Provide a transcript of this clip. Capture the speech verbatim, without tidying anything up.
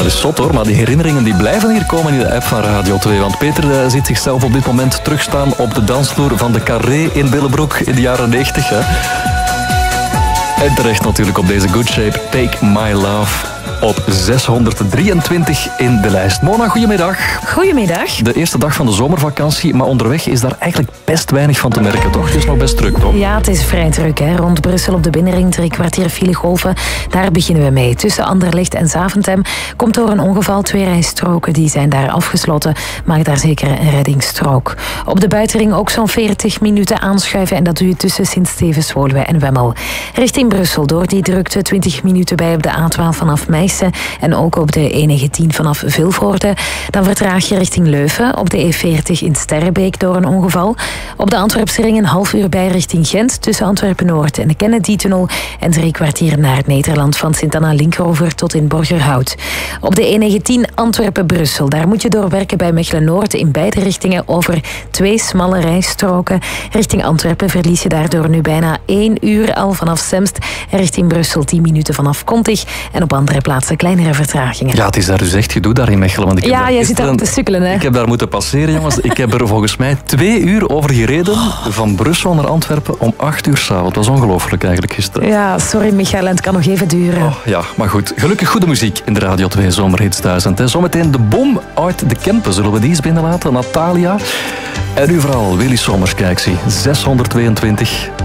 dat is zot hoor, maar die herinneringen die blijven hier komen in de app van Radio twee. Want Peter uh, ziet zichzelf op dit moment terugstaan op de dansvloer van de Carré in Willebroek in de jaren negentig. Hè? En terecht natuurlijk op deze Good Shape, Take My Love. Op zeshonderddrieëntwintig in de lijst. Mona, goedemiddag. Goedemiddag. De eerste dag van de zomervakantie, maar onderweg is daar eigenlijk best weinig van te merken, toch? Het is nog best druk, toch? Ja, het is vrij druk. Hè. Rond Brussel op de binnenring drie kwartier filegolven. Daar beginnen we mee. Tussen Anderlecht en Zaventem komt door een ongeval twee rijstroken. Die zijn daar afgesloten. Maak daar zeker een reddingsstrook. Op de buitenring ook zo'n veertig minuten aanschuiven. En dat doe je tussen Sint-Stevens, Woluwe en Wemmel. Richting Brussel door die drukte twintig minuten bij op de A twaalf vanaf Meissen. En ook op de E negentien vanaf Vilvoorde. Dan vertraag je richting Leuven op de E veertig in Sterrebeek door een ongeval. Op de Antwerpsring een half uur bij richting Gent tussen Antwerpen-Noord en de Kennedy-tunnel. En drie kwartier naar het Nederland van Sint-Anna-Linkeroever tot in Borgerhout. Op de E negentien Antwerpen-Brussel. Daar moet je doorwerken bij Mechelen-Noord in beide richtingen over twee smalle rijstroken. Richting Antwerpen verlies je daardoor nu bijna één uur al vanaf Semst. En richting Brussel tien minuten vanaf Kontig. En op andere plaatsen kleinere vertragingen. Ja, het is daar dus echt gedoe daar in Mechelen. Want ik ja, heb jij zit daar te sukkelen, hè? Ik heb daar moeten passeren, jongens. Ik heb er volgens mij twee uur over gereden van Brussel naar Antwerpen om acht uur s'avonds. Dat was ongelooflijk eigenlijk gisteren. Ja, sorry Michael, en het kan nog even duren. Oh, ja, maar goed. Gelukkig goede muziek in de Radio twee Zomerhits duizend. Hè. Zometeen de bom uit de Kempen. Zullen we die eens binnenlaten? Natalia. En nu vooral Willy Sommers, kijk zie. zeshonderdtweeëntwintig.